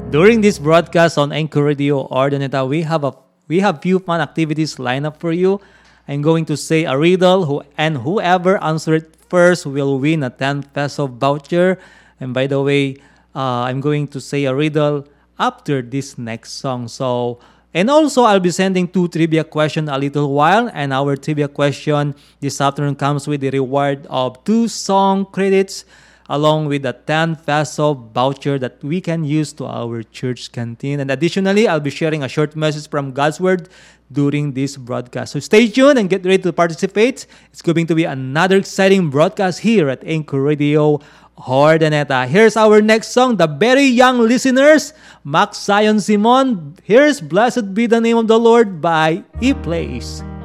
During this broadcast on Anchor Radio Ordinata, we have few fun activities lined up for you. I'm going to say a riddle, and whoever answers it first will win a 10 peso voucher. And by the way, I'm going to say a riddle after this next song. And also I'll be sending 2 trivia questions a little while. And our trivia question this afternoon comes with the reward of 2 song credits, along with a 10 peso voucher that we can use to our church canteen. And additionally, I'll be sharing a short message from God's Word during this broadcast. So stay tuned and get ready to participate. It's going to be another exciting broadcast here at Anchor Radio Hordaneta. Here's our next song, the very young listeners, Max Zion Simon. Here's Blessed Be the Name of the Lord by E-Place.